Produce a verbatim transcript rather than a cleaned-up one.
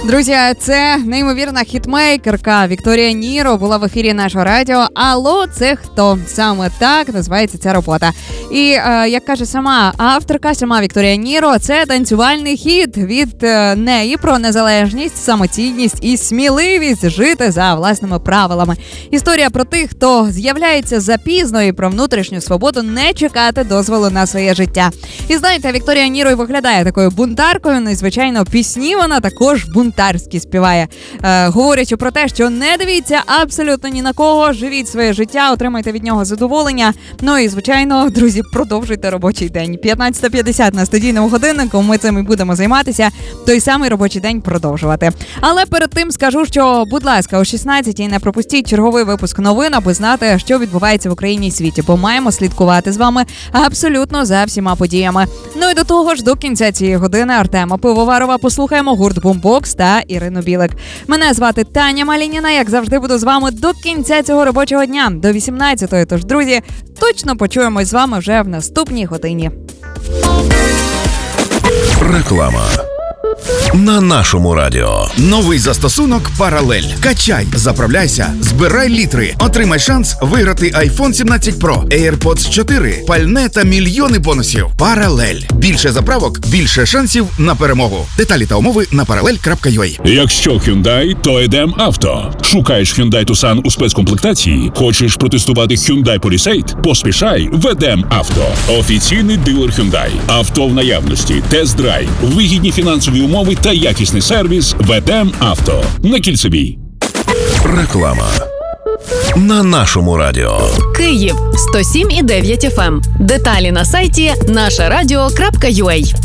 Друзі, це неймовірна хітмейкерка Вікторія Ніро була в ефірі нашого радіо. Алло, це хто? Саме так називається ця робота. І, е, як каже сама авторка, сама Вікторія Ніро, це танцювальний хіт від е, неї про незалежність, самоцінність і сміливість жити за власними правилами. Історія про тих, хто з'являється запізно, і про внутрішню свободу не чекати дозволу на своє життя. І знаєте, Вікторія Ніро і виглядає такою бунтаркою, ну і, звичайно, пісні вона також бунтарські співає, е, говорячи про те, що не дивіться абсолютно ні на кого, живіть своє життя, отримайте від нього задоволення. Ну і, звичайно, друзі, продовжуйте робочий день. п'ятнадцята п'ятдесят на студійному годиннику, ми цим і будемо займатися, той самий робочий день продовжувати. Але перед тим скажу, що, будь ласка, о шістнадцятій не пропустіть черговий випуск новин, аби знати, що відбувається в Україні і світі, бо маємо слідкувати з вами абсолютно за всіма подіями. Ну і до того ж, до кінця цієї години Артема Пивоварова послухаємо гурт Бумбокс та Ірину Білик. Мене звати Таня Малініна, як завжди буду з вами до кінця цього робочого дня, до вісімнадцятої. Тож, друзі, точно почуємось з вами вже в наступній годині. Реклама. На нашому радіо. Новий застосунок «Паралель». Качай, заправляйся, збирай літри. Отримай шанс виграти айфон сімнадцять про, AirPods чотири, пальне та мільйони бонусів. «Паралель». Більше заправок, більше шансів на перемогу. Деталі та умови на паралель крапка ю а. Якщо Hyundai, то Едем Авто. Шукаєш Hyundai Tucson у спецкомплектації? Хочеш протестувати Hyundai Palisade? Поспішай в Едем Авто. Офіційний дилер Hyundai. Авто в наявності, тест-драйв, вигідні фінансові умови та якісний сервіс в Едем Авто. На Кільцевій. Реклама. На нашому радіо. Київ сто сім і дев'ять еф ем. Деталі на сайті наша радіо крапка ю а.